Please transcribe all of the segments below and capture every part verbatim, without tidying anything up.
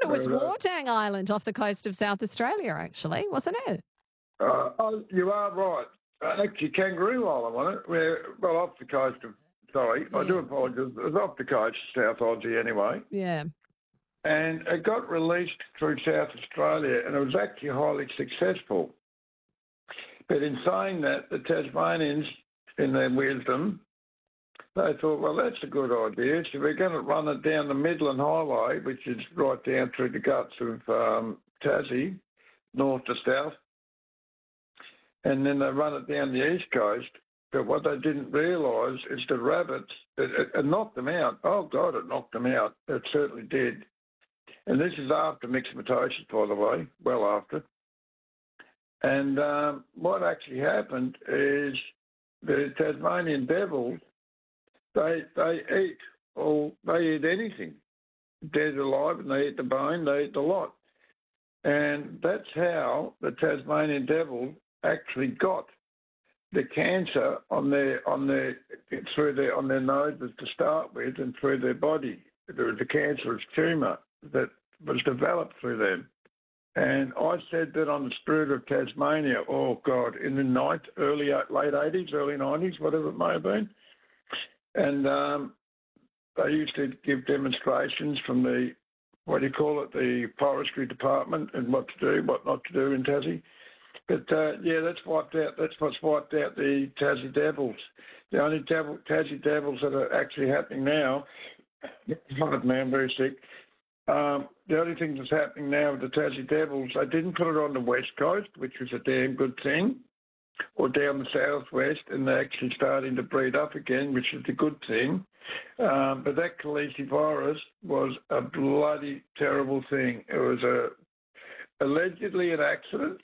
it was But, uh, Wardang Island off the coast of South Australia, actually, wasn't it? Uh, oh, you are right. Uh, actually, Kangaroo Island, wasn't it? We're, well, off the coast of, sorry, I do Yeah. apologise. It was off the coast, South Aussie anyway. Yeah. And it got released through South Australia, and it was actually highly successful. But in saying that, the Tasmanians, in their wisdom, they thought, well, that's a good idea. So we're going to run it down the Midland Highway, which is right down through the guts of um, Tassie, north to south. And then they run it down the east coast. But what they didn't realise is the rabbits, it, it, it knocked them out. Oh, God, it knocked them out. It certainly did. And this is after mixed mitosis, by the way, well after. And um, what actually happened is the Tasmanian devils, they they eat all, they eat anything, dead or alive, and they eat the bone, they eat the lot. And that's how the Tasmanian devil actually got the cancer on their on their through their on their noses to start with, and through their body. There was a cancerous tumour that was developed through them. And I said that on the Spirit of Tasmania, oh God, in the night, early late eighties, early nineties, whatever it may have been. And um, they used to give demonstrations from the, what do you call it, the forestry department, and what to do, what not to do in Tassie. But uh, yeah, that's wiped out. That's what's wiped out the Tassie Devils. The only devil, Tassie Devils that are actually happening now. Pardon me, I'm very sick. Um, the only thing that's happening now with the Tassie Devils, they didn't put it on the west coast, which was a damn good thing, or down the southwest, and they're actually starting to breed up again, which is a good thing. Um, but that calicivirus was a bloody terrible thing. It was a allegedly an accident,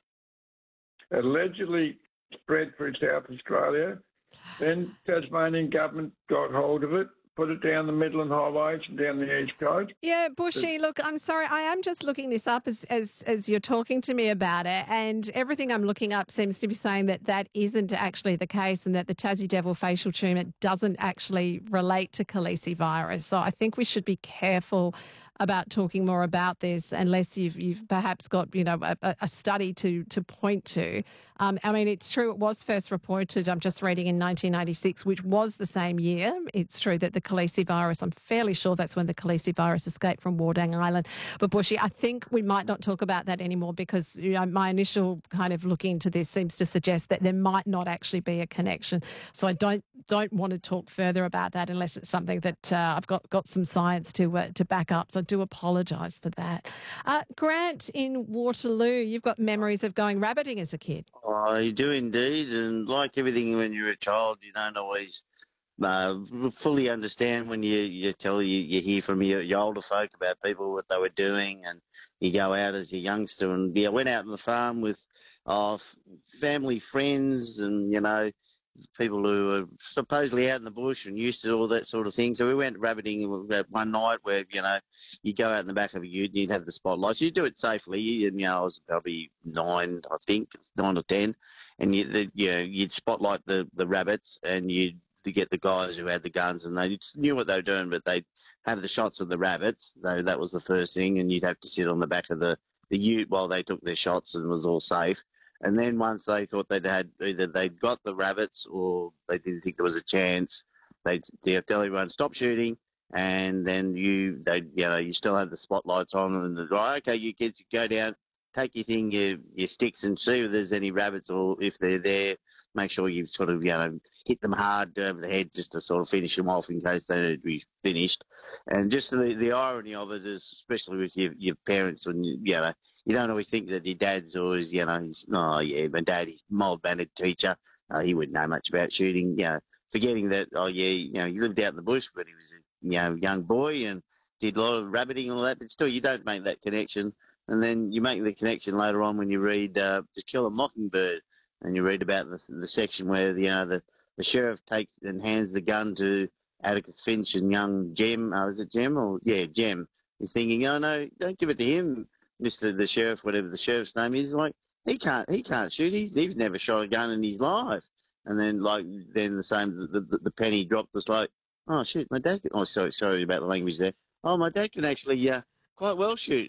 allegedly spread through South Australia. Then Tasmanian government got hold of it, put it down the Midland highways and down the east coast. Yeah, Bushy, look, I'm sorry, I am just looking this up as, as as you're talking to me about it, and everything I'm looking up seems to be saying that that isn't actually the case, and that the Tassie Devil facial tumour doesn't actually relate to calicivirus. So I think we should be careful about talking more about this unless you've you've perhaps got, you know, a, a study to to point to. Um, I mean, it's true, it was first reported, I'm just reading, in nineteen ninety-six, which was the same year. It's true that the calicivirus, I'm fairly sure that's when the calicivirus escaped from Wardang Island. But Bushy, I think we might not talk about that anymore because, you know, my initial kind of looking into this seems to suggest that there might not actually be a connection. So I don't don't want to talk further about that unless it's something that uh, I've got, got some science to uh, to back up. So I do apologise for that. Uh, Grant in Waterloo, you've got memories of going rabbiting as a kid. I do indeed, and like everything when you're a child, you don't always uh, fully understand when you, you tell you, you hear from your, your older folk about people, what they were doing, and you go out as a youngster. And yeah, I went out on the farm with uh, family, friends, and, you know, people who were supposedly out in the bush and used to all that sort of thing. So we went rabbiting one night where, you know, you go out in the back of a ute and you'd have the spotlights. You do it safely. And, you know, I was probably nine, I think, nine or ten. And, you, the, you know, you'd spotlight the, the rabbits and you'd get the guys who had the guns, and they knew what they were doing, but they'd have the shots of the rabbits. So that was the first thing. And you'd have to sit on the back of the, the ute while they took their shots and it was all safe. And then once they thought they'd had, either they'd got the rabbits or they didn't think there was a chance, they'd tell everyone, stop shooting. And then you, they, you know, you still have the spotlights on, and they're like, okay, you kids, go down, take your thing, your, your sticks, and see if there's any rabbits, or if they're there, make sure you sort of, you know, hit them hard over the head just to sort of finish them off in case they'd be finished. And just the, the irony of it is, especially with your, your parents, when, you, you know, you don't always think that your dad's always, you know, he's, oh, yeah, my dad, he's a mild-mannered teacher. Uh, he wouldn't know much about shooting, you know, forgetting that, oh, yeah, you know, he lived out in the bush, but he was a, you know, young boy and did a lot of rabbiting and all that, but still you don't make that connection. And then you make the connection later on when you read uh, To Kill a Mockingbird, and you read about the, the section where, you know, the, the sheriff takes and hands the gun to Atticus Finch and young Jem. Uh, is it Jem? Or, yeah, Jem. He's thinking, oh, no, don't give it to him, Mister the Sheriff, whatever the sheriff's name is. Like, he can't he can't shoot. He's, he's never shot a gun in his life. And then, like, then the same, the, the, the penny dropped. It's like, oh, shit, my dad can, oh, sorry, sorry about the language there. Oh, my dad can actually uh, quite well shoot.